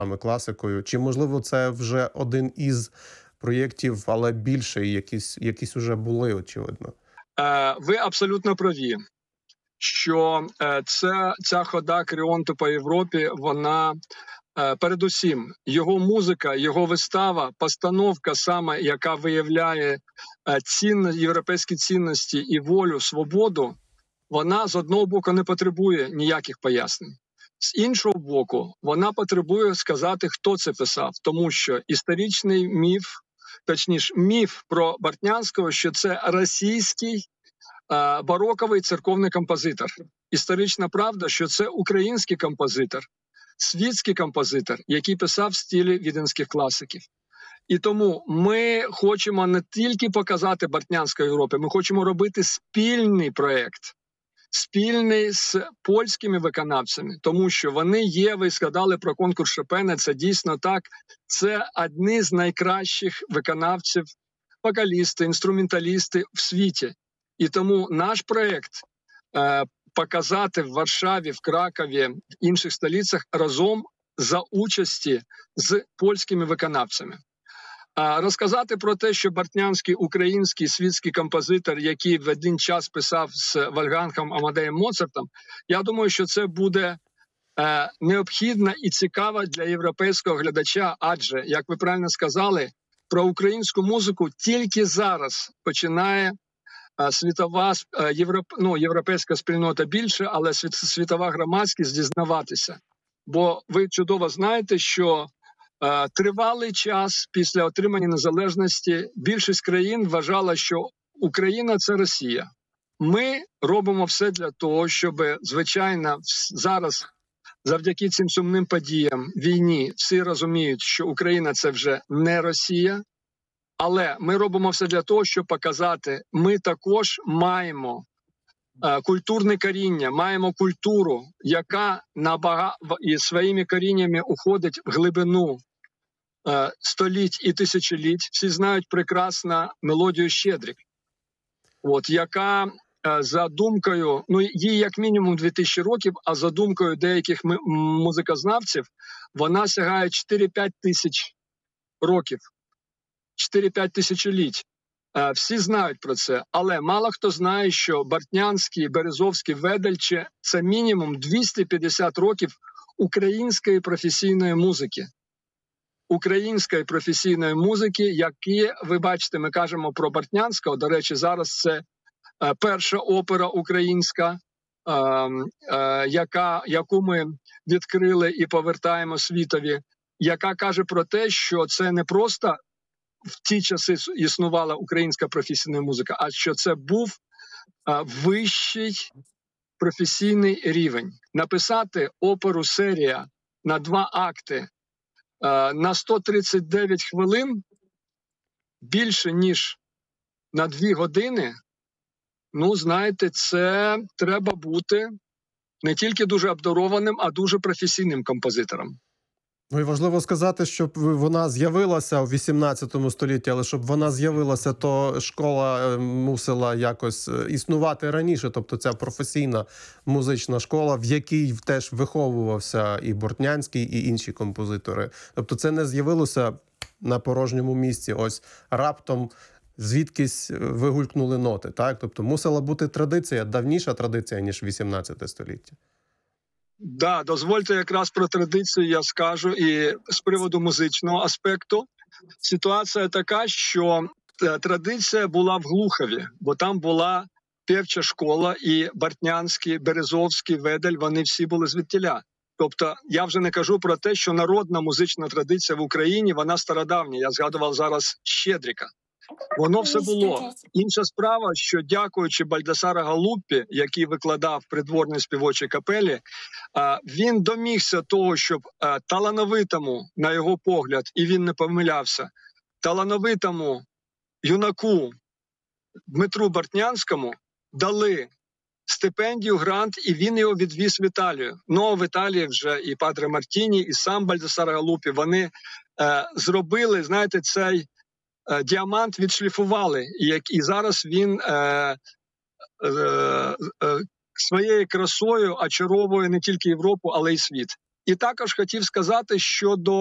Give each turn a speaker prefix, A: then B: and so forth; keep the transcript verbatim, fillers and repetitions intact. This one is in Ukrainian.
A: саме класикою? Чи, можливо, це вже один із проєктів, але більше, якісь, якісь уже були, очевидно?
B: Е, ви абсолютно праві, що е, це, ця хода Кріонту по Європі, вона е, передусім, його музика, його вистава, постановка саме, яка виявляє е, цінно, європейські цінності і волю, свободу, вона з одного боку не потребує ніяких пояснень. З іншого боку, вона потребує сказати, хто це писав, тому що історичний міф, точніше, міф про Бортнянського, що це російський е, бароковий церковний композитор. Історична правда, що це український композитор, світський композитор, який писав в стилі віденських класиків. І тому ми хочемо не тільки показати Бортнянську Європі, ми хочемо робити спільний проєкт, спільний з польськими виконавцями, тому що вони є, ви згадали про конкурс Шопена, це дійсно так, це одні з найкращих виконавців, вокалісти, інструменталісти в світі. І тому наш проєкт е, показати в Варшаві, в Кракові, в інших столицях разом за участі з польськими виконавцями. А розказати про те, що Бортнянський український світський композитор, який в один час писав з Вольфгангом Амадеєм Моцартом, я думаю, що це буде е, необхідно і цікаво для європейського глядача, адже, як ви правильно сказали, про українську музику тільки зараз починає е, світова, е, європ, ну, європейська спільнота більше, але світ, світова громадськість дізнаватися. Бо ви чудово знаєте, що тривалий час після отримання незалежності більшість країн вважала, що Україна – це Росія. Ми робимо все для того, щоб, звичайно, зараз завдяки цим сумним подіям, війні, всі розуміють, що Україна – це вже не Росія, але ми робимо все для того, щоб показати, ми також маємо культурне коріння, маємо культуру, яка набага... і своїми коріннями уходить в глибину е, століть і тисячоліть. Всі знають прекрасно мелодію «Щедрик», от, яка е, за думкою, ну їй як мінімум дві тисячі років, а за думкою деяких музикознавців, вона сягає чотири-п'ять тисяч років, чотири-п'ять тисячоліть. Всі знають про це, але мало хто знає, що Бортнянський, Березовський, Ведельче – це мінімум двісті п'ятдесят років української професійної музики. Української професійної музики, які, ви бачите, ми кажемо про Бортнянського, до речі, зараз це е, перша опера українська, е, е, яка, яку ми відкрили і повертаємо світові, яка каже про те, що це не просто в ті часи існувала українська професійна музика, а що це був а, вищий професійний рівень. Написати оперу «Серія» на два акти а, на сто тридцять дев'ять хвилин більше, ніж на дві години, ну, знаєте, це треба бути не тільки дуже обдарованим, а дуже професійним композитором.
A: Ну і важливо сказати, щоб вона з'явилася у вісімнадцятому столітті, але щоб вона з'явилася, то школа мусила якось існувати раніше. Тобто ця професійна музична школа, в якій теж виховувався і Бортнянський, і інші композитори. Тобто це не з'явилося на порожньому місці. Ось раптом звідкись вигулькнули ноти. Так? Тобто мусила бути традиція, давніша традиція, ніж вісімнадцяте століття.
B: Да, дозвольте якраз про традицію я скажу і з приводу музичного аспекту. Ситуація така, що традиція була в Глухові, бо там була певча школа, і Бортнянський, Березовський, Ведель, вони всі були звідтіля. Тобто я вже не кажу про те, що народна музична традиція в Україні, вона стародавня. Я згадував зараз Щедрика. Воно все було. Інша справа, що дякуючи Бальдасара Галуппі, який викладав в придворній співочій капелі, він домігся того, щоб талановитому, на його погляд, і він не помилявся, талановитому юнаку Дмитру Бортнянському дали стипендію, грант, і він його відвіз в Італію. Ну, в Італії вже і Падре Мартіні, і сам Бальдасар Галуппі, вони е, зробили, знаєте, цей діамант відшліфували, і, і зараз він е, е, е, своєю красою очаровує не тільки Європу, але й світ. І також хотів сказати щодо